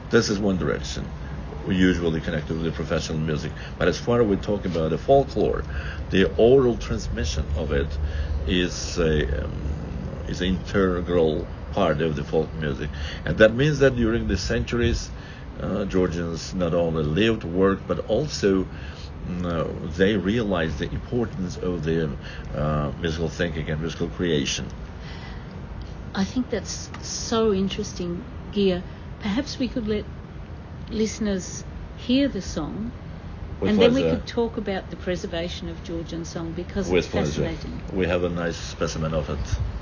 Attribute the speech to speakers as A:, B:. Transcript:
A: This is one direction. We usually connect with the professional music. But as far as we talk about the folklore, the oral transmission of it is is an integral part of the folk music. And that means that during the centuries, Georgians not only lived, worked, but also they realized the importance of the musical thinking and musical creation.
B: I think that's so interesting, Gia. Perhaps we could let listeners hear the song,
A: With
B: and then we
A: pleasure.
B: could talk about the preservation of Georgian song, because
A: With
B: it's
A: pleasure.
B: fascinating.
A: We have a nice specimen of it.